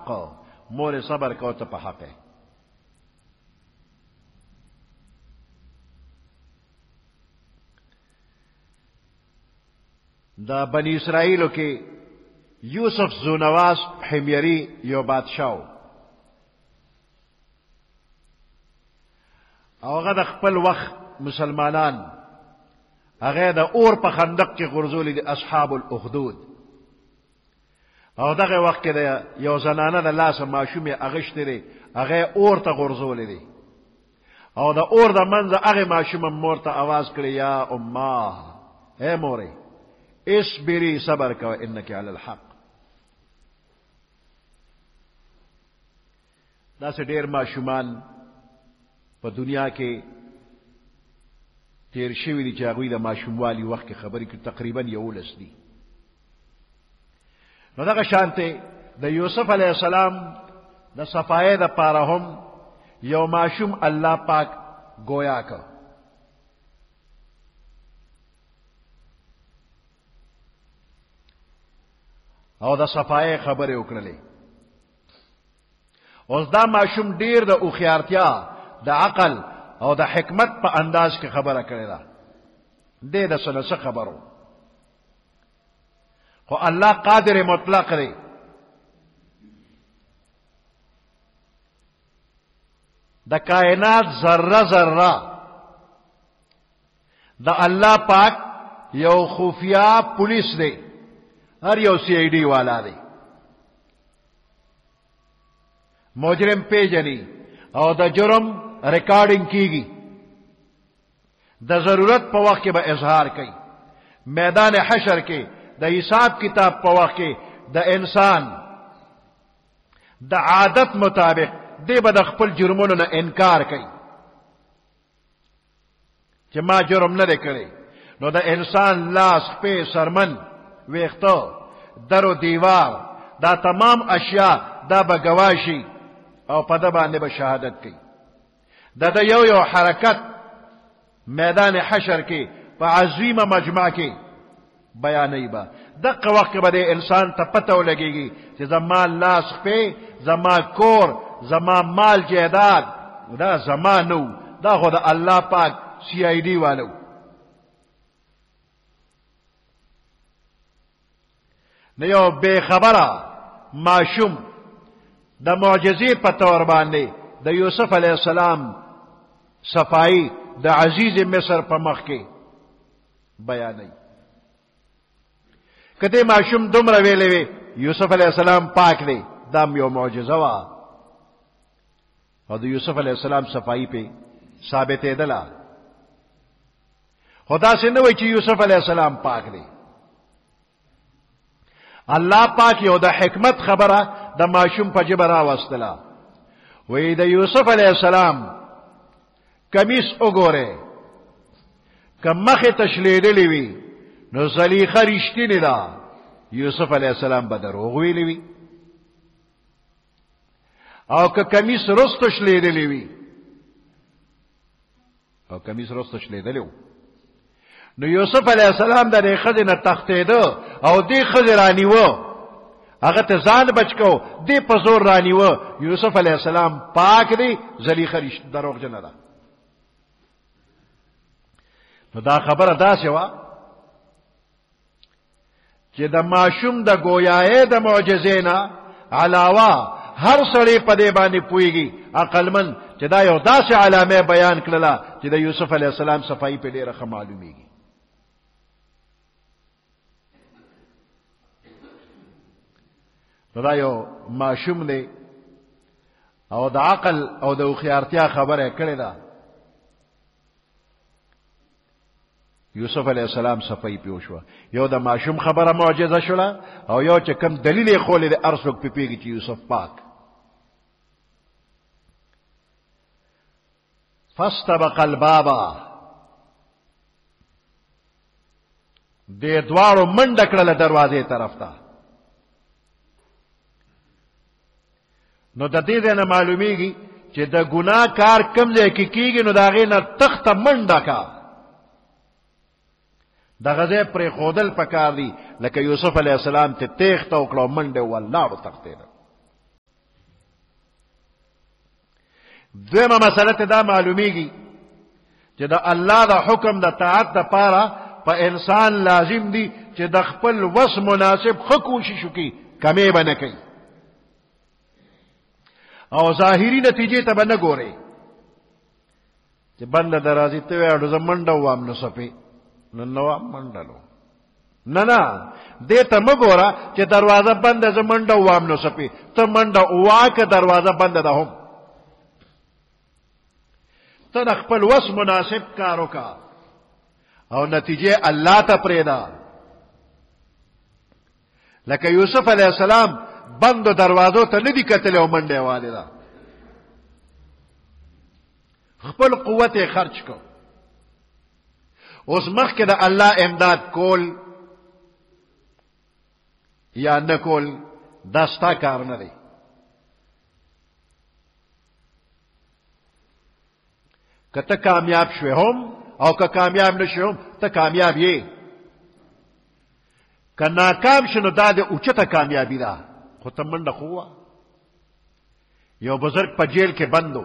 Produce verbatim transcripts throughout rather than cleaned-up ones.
بالحق مور صبر کو ته په حق دا بنی اسرائیلو کې یوسف زونواس حمیری یو بادشاہ او هغه د خپل وخت مسلمانان هغه د اور په خندق کې غرزولي دي اصحاب الاخدود او دغه وخت کې د یو زنانه د لاسه ماشومې اغشتري هغه اور ته غرزولي دي او د اور د منځ هغه ماشوم مور ته आवाज کړی یا امه اے مورې اصبري صبر کوه انك على الحق دا سه ډیر ماشومان په دنیا کې تیر شوی دي چې هغوی د ماشوموالي وخت کې خبرې کوي تقریبا یولس دي نو دغه شانته د یوسف علیه السلام د صفایې د پاره هم یو ماشوم الله پاک گویا که او د صفایې خبرې وکړلې اوس دا ماشوم ډیر د اوخیارتیا د عقل او د حکمت په انداز کې خبره کړې ده دې د سلسه خبرو خو الله قادر مطلق دی د کائنات ذره ذره د الله پاک یو خفیه پولیس دی هر یو سی ای ڈی والا دی مجرم پیجنی او د جرم ریکارڈنگ کیگی د ضرورت په وخت کې به اظهار کوي میدان حشر کې د حساب کتاب په وخت کې د انسان د عادت مطابق دی به د خپل جرمونو نه انکار کوي چې ما جرم نه دی کړی نو د انسان لاس په سرمن ویختو درو دیوار دا تمام اشیاء دا به گواشي او په د باندې به شهادت کوي دا د یو یو حرکت میدان حشر کې په عظیمه مجمع کې بیانې به دغه وخت به د انسان ته پته ولګيږي چې زما لاس په زما کور زما مال جیداد دا زما نو دا خو د الله پاک سی آی ڈی والو نه یو بے خبره معشوم د معجزې په تور باندې د یوسف علیه السلام صفائی د عزیز مصر په مخ کې بیانې کته معشوم دومره ویلې وی یوسف علیه السلام پاک دی دا یو معجزه وا او د یوسف علیه السلام صفائی په ثابتې دلا خدا سے نه وی چې یوسف علیه السلام پاک دی الله پاک یو د حکمت خبره د معشوم په جبر راوستله وی د یوسف علیه السلام کمیس وګوره که مخه تشلیدلی وی نو زلیخه رښتینی ده یوسف علیه السلام به دروغ ویلی وی او که کمیس رستو شلیدلی وی او کمیس رستو شلیدلی نو یوسف علیه السلام د دې خځې نه تښتېده او دې خځې رانیوه هغه ته ځان بچ کو دې په زور رانیوه یوسف علیه السلام پاک دی زلیخه دروغجنه ده نو دا خبره داسې وه چې د معشوم د گویاي د معجزې نه علاوه هر سړی په دې باندې پوهیږي عقلمن چې دا یو داسې علامه بیان کړله چې د یوسف علیه السلام صفائی په ډېره ښه معلومیږي نو دا یو معشوم دی او د عقل او د هوښیارتیا خبره کړې ده یوسف علیہ السلام صفائی پیوشوا یو د معشوم خبره معجزه شولا او یو چې کم دلیل یې خولې د ارسوک پیپیږي چې یوسف پاک فاستبق البابا دې دواړو منډه کړله دروازې طرف ته نو د دې نه معلومیږي چې د ګناه کار کم ځای کې کیږي نو دا غي نه تخته منډه کا دا غزه پر خودل پکار دی لکه یوسف علیہ السلام ته تیخ تو کړو منډه ولاړو تخته دویمه مسله ته دا معلومیږي چې د الله د حکم د طاعت دپاره په انسان لازم دی چې د خپل وس مناسب ښه کوشش وکړي، کمې به نه کوي او ظاهري نتیجې ته به نه ګوري چې بنده درازي ته وایي زه منډه ووام نو سپې نو نه وام منډلو نه نه دې ته مه ګوره چې دروازه بنده زه منډه ووام نو سپې ته منډه وواه که دروازه بنده ده هم ته د خپل وس مناسب کار وکړه او نتیجې الله ته پرېږده. لکه یوسف علیه السلام بندو دروازو ته نه دي کتلې او منډه یې والې ده، خپل قوت یې خرچ کو. اوس مخکې د الله امداد کول یا نه کول دا ستا کار نه دی. که ته کامیاب شوې هم او که کامیاب نه شوې هم ته کامیاب یې، که ناکام شې نو دا د اوچته کامیابي ده، خو ته منډه خو ووه. یو بزرګ په جیل کې بندو،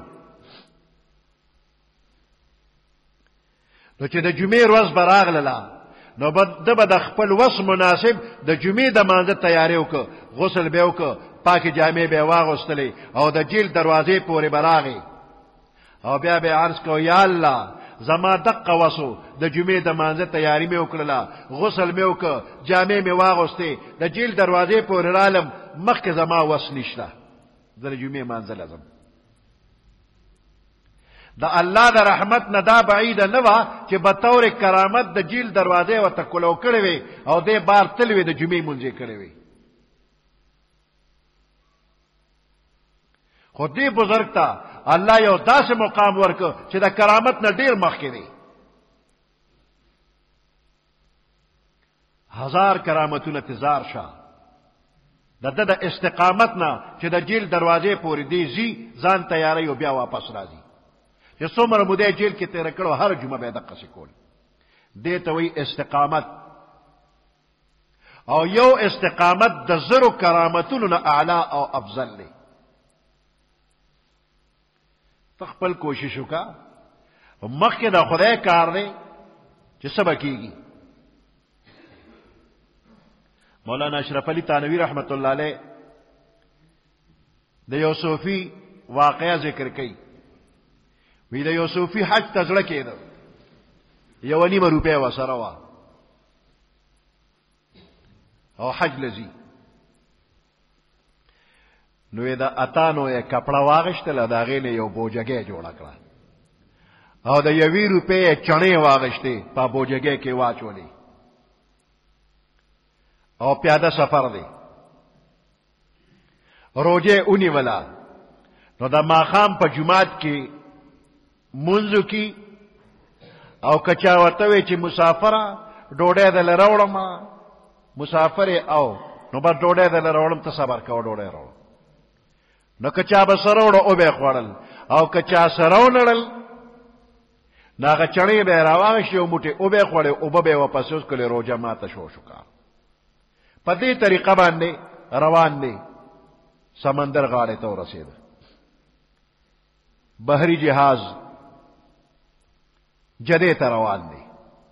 نو چې د جمعې ورځ به راغلله نو ده به د خپل وس مناسب د جمعې د مانځه تیاری وکړه، غسل به یې وکړه، پاکې جامې به یې واغوستلې او د جیل دروازې پورې به راغی او بیا به یې عرض کو یا الله زما دقه وسو د جمعې د مانځه تیاری مې وکړله، غسل مې وکړه، جامې مې واغوستې، د جیل دروازې پورې رالم، مخکې زما وس نشته، زه د جمعې مانځه لازم. د الله د رحمت نه دا بعیده نه وه چې بطور کرامت د جیل دروازې ورته کلو کړې وې او دې بار تلې وې د جمعې مونځې کړې وې. خو دې بزرګ ته الله یو داسې مقام ورکړ چې د کرامت نه ډېر مخکې دی. هزار کرامتونه تزار شه د ده د استقامت نه چې د جیل دروازې پورې دی ځي، ځان تیاری او بیا واپس راځي. چې څومره موده جیل کې تېره کړو هر جمعه به یې دقسې کول. دې ته وایي استقامت. او یو استقامت د زرو کرامتونو نه اعلی او افضل دی. ته خپل کوشش وکړه، مخکې د خدای کار دی چې څه به کېږي. مولانا اشرف علي تانوي رحمت الله علیه د یو صوفي واقعه ذکر کوي. وی د یو صوفي حج ته زړه کېده، یوه نیمه روپۍ ورسره وه او حج لځي. نو یې د اتانو یې کپړه واغېشتله، د هغې نه یو بوجګۍ جوړه کړه او د یوې روپۍ یې چڼې واغېشتې، په بوجګۍ کې واچولې او پیاده سفر دی. روجې ونیوله، نو د ماښام په جومات کې منځو کی او کچا ورته وی چې مسافره ډوډۍ دله راوړم، مسافر او نو بس ډوډۍ دله راوړم، ته صبر کوه ډوډۍ راوړم. نو کچا به سره وړه او به یې خوړل او کچا سره ونړل نو هغه چڼې به یې راواغېستې یو موټې اوبه یې خوړې، اوبه به یې واپس وڅکلې، روژه ماته شو شو کار. په دې طریقه باندې روان دی، سمندر غاړې ته ورسېده. بحري جهاز جدې ته روان دی.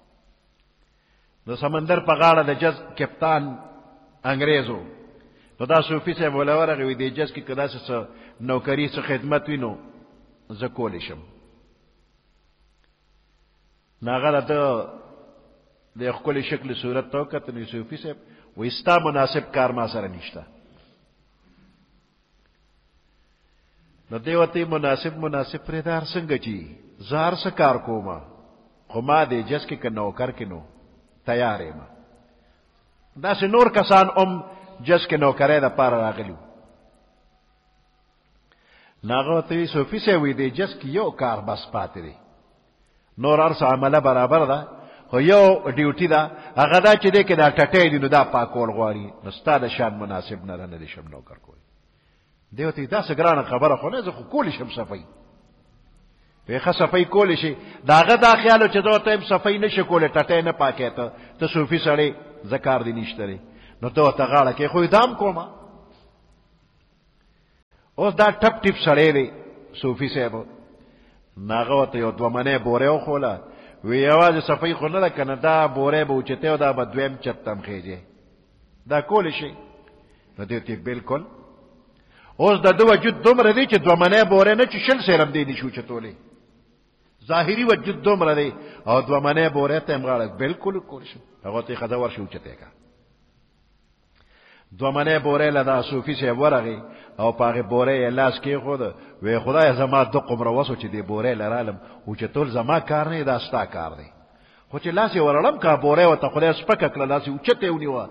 د سمندر په غاړه د جز کپتان انګریزو، نو دا صوفي صاحب ولا ورغی وی دی جز کې که داسې څه نوکري څه خدمت وي نو زه کولی شم. نو هغه د د ښکلي شکل صورت ته وکتل، نو صوفي صاحب وایي ستا مناسب کار ما سره نشته. نو دی ورته مناسب مناسب پرېږده هر څنګه چې زه هر څه کار کومه، خو ما دې جز کې که نوکر کې نو تیار یم. داسې نور کسان هم جز کې نوکرۍ دپاره راغلي. نو هغه ورته وایي صوفي صاحب وایي دې جز کې یو کار بس پاتې دی، نور هر څه عمله برابر ده، خو یو ډیوټي ده، هغه دا چې دی کې دا ټټۍ دي نو دا پاکول غواړي، نو ستا د شان مناسب نه ده، نه دې شم نوکر کولی. دی ورته داسې ګرانه خبره خو نه، زه خو کولی شم صفۍ. وی ښه صفۍ کولی شي. د هغه دا خیال و چې زه ورته یم صفۍ نه شي کولی، ټټۍ نه پاکې ته ته صوفي سړی زه کار دې نشته دی. نو ته ورته غاړه کې خو یې دام کومه. اوس دا ټپ ټپ سړی دی، صوفي صاحب ناغه ورته یو دوه منې بورې وخوله وی یوازې صفای خو نه ده که نه دا بورې به اوچتې او دا به دویم چت ته خېجې دا کولی شي نو دی ورته بلکل اوس د ده وجود دومره دی چې دوه منې بورې نه چې شل سیرم دی نشي اوچتولی ظاهري وجود دومره دی او دوه منې بورې ته هم غاړه بلکل کولی شي هغه ته ښځه ورشي اوچتې که دوه منې بورې له دا صوفي صاحب ورغی او په هغې بورې یې لاس کېښود وی خدایه زما دو قمره وسو چې دې بورې لرالم اوچتول زما کار نه دا ستا کار دی خو چې لاس یې ورړم که بورې ورته خدای سپکه کړه لاس یې اوچته یې ونیوه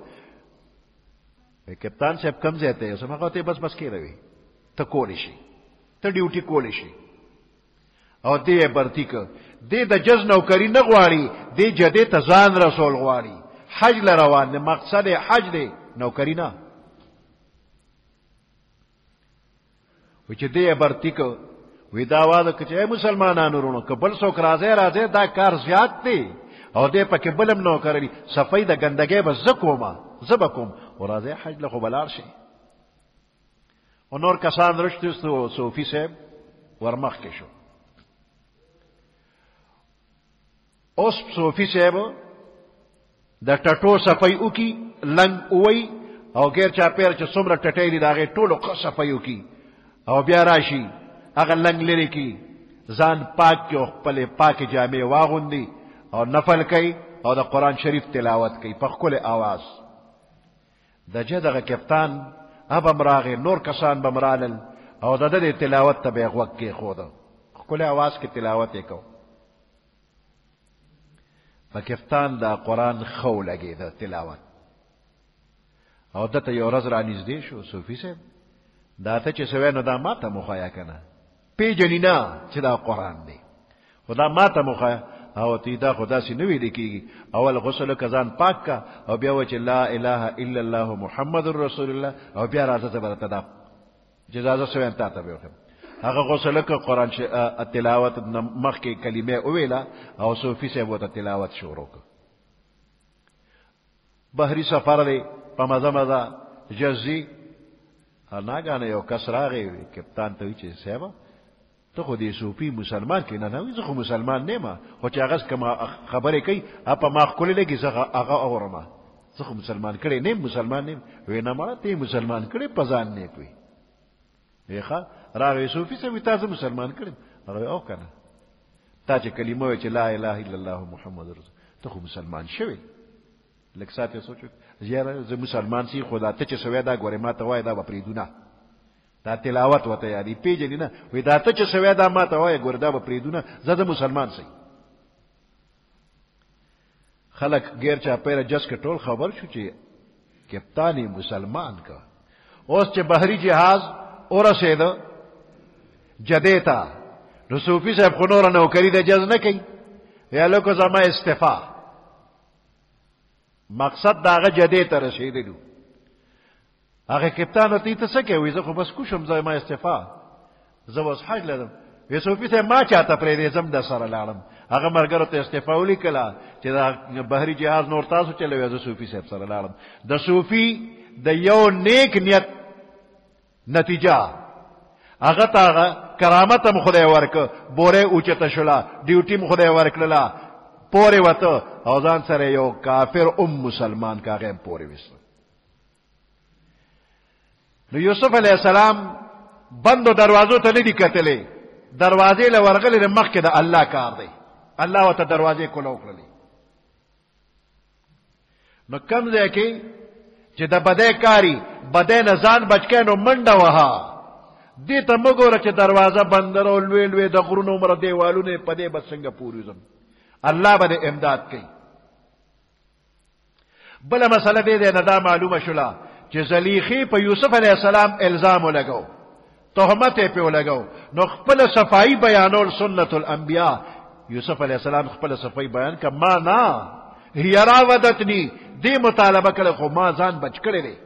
کپتان صاحب کم ځای ته یې اوس هغه ته بس بس کېروي ته کولی شي ته ډیوټي کولی شي او دې یې برتي که دې د جز نوکري نه غواړي دې جدې ته ځان رسول غواړي حج له روان دی مقصد یې حج دی نوکری نه و چې دې برتی کو وی دا واده که چې مسلمانانو ورونو که بل څوک راځي راځي دا کار زیات دی او دې پکې بلم نو کړی صفای د ګندګۍ به زه کومه زه به کوم او راځي حج له خو بلار شي او نور کسان رشته سو صوفي صاحب ورمخ کې شو اوس صوفي صاحب د ټټو صفای وکي لنګ وای او غیر چا پیر چې څومره ټټې دي دا غي ټولو صفای وکي او بیا راشي هغه لنګ لري کی ځان پاک کې خپل پاک جامې واغوندي او نفل کوي او د قران شریف تلاوت کوي په خپل आवाज د جدغه کپتان ابم راغه نور کسان بمرالل او د دې تلاوت ته به وخت کې خود خپل आवाज کې تلاوت وکاو پاکستان دا قران خو لګي د تلاوت او دته یو ورځ را نږدې شو صوفي صاحب دا ته چې سوي نو دا ماته مخایا کنه پیجنینا چې دا قران دی خدا ماته مخایا او تی دا خدا سي نوې لیکيږي اول غسل کزان پاک کا او بیا و چې لا اله الا الله محمد رسول الله او بیا راځه زبرته دا جزازه سوي انت ته به هغه غسل ک قران ش تلاوت مخ کې کلمه اویلا او صوفي صاحب وته تلاوت شروع ک بحری سفر دی په مزه مزه جزي ناګانه یو کس راغی کپتان ته چې صاحب ته خو دې صوفي مسلمان کې نه نه زه خو مسلمان نه ما خو چې هغه کما خبرې کوي اپا ما خپل لګي زه هغه اورم زه خو مسلمان کړي نه مسلمان نه وینا ما ته مسلمان کړي پزان نه کوي ویخه راغی صوفي سوي تاسو مسلمان کړي هغه او کنه تا چې کلمه چې لا اله الا الله محمد رسول ته خو مسلمان شوی لکه ساته سوچ زیاره زه مسلمان سي خدا ته چې سوي دا ګوره ما ته وای دا پریدونه دا تلاوت وته یاري پیجنې نه وې دا ته چې سوي دا ما ته وای ګوره دا پریدونه زه د مسلمان سي خلق غیر چا پیر جس کې ټول خبر شو چې کپتانی مسلمان کا اوس چې بحری جهاز اورسید جدیتا نو صوفي صاحب خو نور نوکری د جز نه کوي یا لکه زما استعفا مقصد داغه جدی ته رسیدلو هغه کپتان ته ته څه کوي زه خو بس کوشم زما استعفا زه بس حج لرم وی صوفي ته ما چاته پرې دې زم د سره لاړم هغه مرګرو ته استعفا ولیکلا چې دا بحری جهاز نور تاسو چلوي زه صوفي صاحب سره لاړم د صوفي د یو نیک نیت نتیجه هغه تاغه کرامت هم خدای ورک بوره اوچته شلا ډیوټي هم خدای ورکړه پوره وته او ځان سره یو کافر ام مسلمان کاغه پوره وسته نو یوسف علیہ السلام بندو دروازو ته نه دی کتلې دروازې له ورغلې مخکې د الله کار دی الله وته دروازې کولو کړلې نو کوم ځای کې چې د بده کاری بده نه ځان بچکانو منډه وها دې ته مګوره چې دروازه بندرو لوی لوی د غرونو مر دیوالونه پدې بس څنګه پوریزم الله باندې امداد کوي بل مسله دې نه دا معلومه شولا چې زلیخی په یوسف علیہ السلام الزام لګاو تهمت په لګاو نو خپل صفائی بیانول سنت الانبیاء یوسف علیہ السلام خپل صفائی بیان ک ما نه هي راودتنی دې مطالبه کړه خو ما ځان بچ کړی دی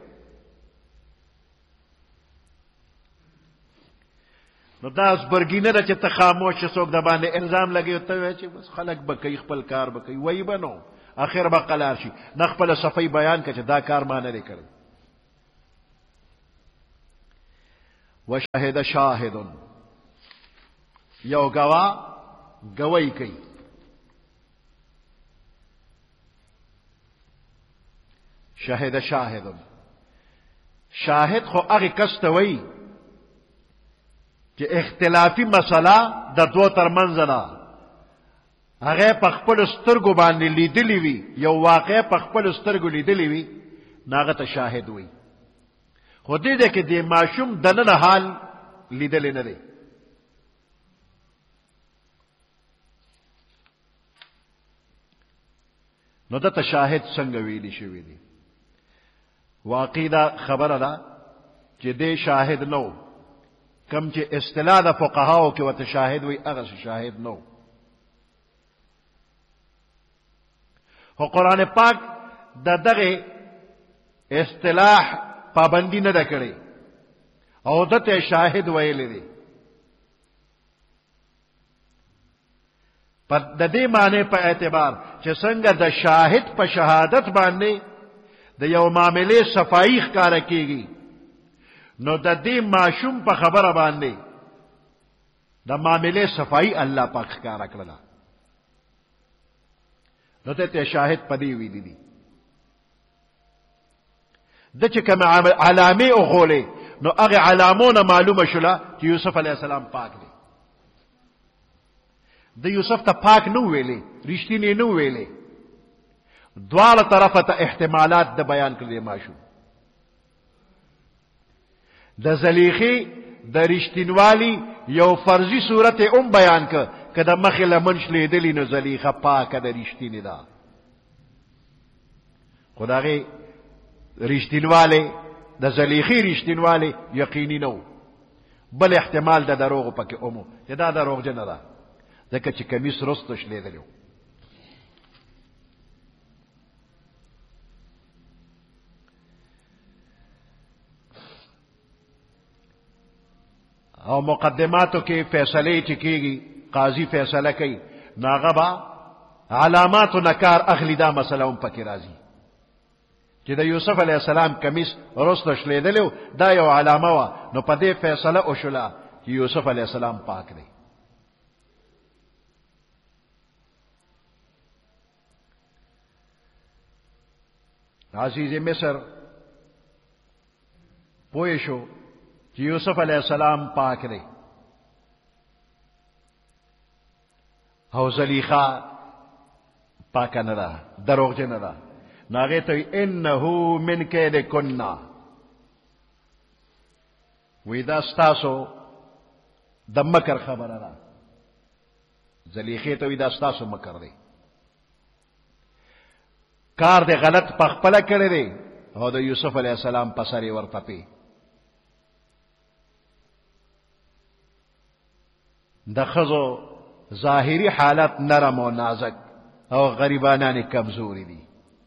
نو دا اسبرګینه ده چې ته خاموش څوک د باندې الزام لګي ته چې بس خلک به کوي خپل کار به کوي وای بنو اخر به قلار شي نه خپل صفای بیان کړي دا کار ما نه لري وشاهد شاهد یو گوا گوی کوي. شاهد شاهد شاهد خو هغه کس ته وایي چې اختلافي مسله د دوه ترمنځ ده، هغه په خپل سترګو باندې لیدلی وي، یو واقع په خپل سترګو لیدلی وي، هغه ته شاهد وایي. خو دې ده کې د ماشوم دننه حال لیدلی نه دی. نو دته شاهد څنګه ویلی شوی دی؟ واقعي دا خبره ده چې دې شاهد نو، کم چې اصطلاح د فقهاو کې ورته شاهد وي هغه شاهد نو. خو قرآن پاک د دغه اصطلاح پابندی نه ده کړې او دته شاهد ویلی دی. پر د دې معنی په اعتبار چې څنګه د شاهد په شهادت باندې د یو معاملې صفایي ښکاره کېږي، نو د دې ماشوم په خبره باندې د معاملې صفایي الله پاک ښکاره کړله. نو ته شاهد پدې ویلي دي. د چې کوم علامې وښولې نو هغه علامونه معلومه شوله چې یوسف علیه السلام پاک دی. د یوسف ته پاک نو ویلې، رښتینی نو ویلې، دواړه طرفه ته احتمالات د بیان کړل ماشوم. د زلیخی د رښتینوالي یو فرضي صورت هم بیان ک که د مخې لمن شلیدلی نو زلیخه پاکه د رښتینې ده. خو د هغې رښتینوالی د زلیخي رښتینوالی یقیني نه و، بل احتمال د دروغو پکې هم و چې دا دروغجنه ده ځکه چې کمیس رستو شلیدلی و. او مقدماتو کې فیصله چې کېږي، قاضي فیصله کوي، نو هغه به علاماتو نه کار اخلي. دا مسله هم پکې راځي چې د یوسف علیه السلام کمیس رستو شلیدلی و، دا یو علامه وه، نو په دې فیصله وشوله چې یوسف علیه السلام پاک دی. عزیز مصر پوه شو چې یوسف علیه السلام پاک دی، او زلیخا پاکه نه ده، دروغجنه ده. نو هغې ته وایي انه من کیدکن، وایي دا ستاسو د مکر خبره ده. زلیخې ته وایي دا ستاسو مکر دی، کار دی غلط په خپله کړی دی او د یوسف علیه السلام په سر یې ورتپې. د ښځو ظاهري حالت نرم او نازک او غریبانان کمزوري دي،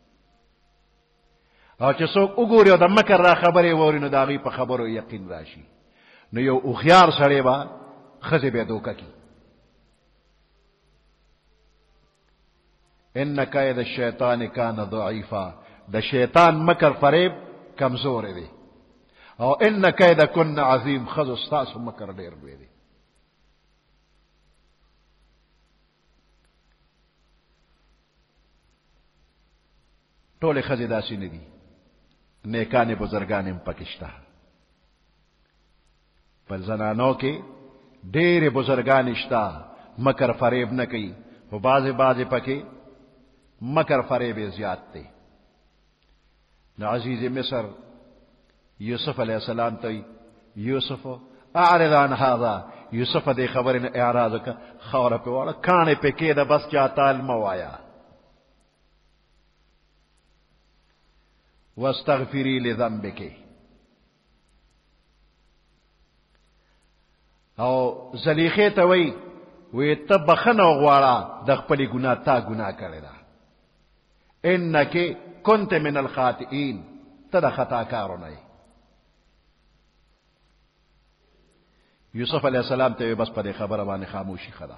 او چې څوک وګوري او د مکر را خبرې واوري نو د هغوی په خبرو یقین راشي. نو یو هوښیار سړی به ښځې بیا دوکه کي. ان کید الشیطان کان ضعیفا، د شیطان مکر فریب کمزور دی، او ان کیدکن عظیم، ښځو ستاسو مکر ډېر لوی دی. ټولې ښځې داسې نه دي، نیکانې بزرګانې هم پکې شته. په زنانو کې ډېرې بزرګانې شته، مکر فریب نه کوي، خو بعضې بعضې پکې مکر فریب یې زیات دی. نو عزیز مصر یوسف علیه السلام ته یوسف اعرض عن هذا، یوسف دې خبرې نه اعراض وکړه، خاوره پې واړه، کاڼې پې کېده، بس چاته مه وایه. واستغفری لذنبک، او زلیخې ته وایي وی ته بخنه وغواړه د خپلې ګناه، تا ګناه کړې ده. انک کنت من الخاطئین، ته د خطاکارو نه یې. یوسف علیه السلام ته بس په دې خبره باندې خاموشي ښه ده.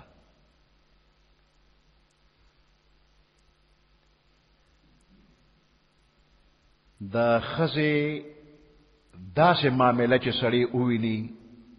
د ښځې داسې معامله چې سړی وویني